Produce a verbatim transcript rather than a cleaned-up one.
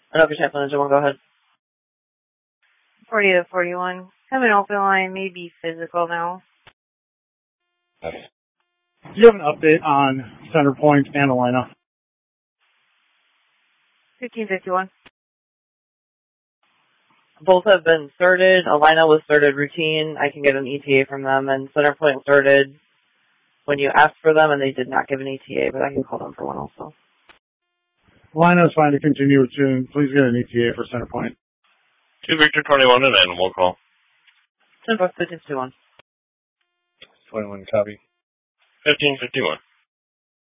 Whatever, Champlain Engine one, go ahead. forty to forty-one. Having open line may be physical now. Do you have an update on Center Point and Alina? fifteen fifty-one. Both have been started. Alina was started routine. I can get an E T A from them, and Centerpoint started when you asked for them, and they did not give an E T A, but I can call them for one also. Alina is fine to continue with June. Please get an E T A for Centerpoint. two Victor twenty-one and Animal Call. Centerpoint fifteen fifty-one. twenty-one, copy. fifteen fifty-one.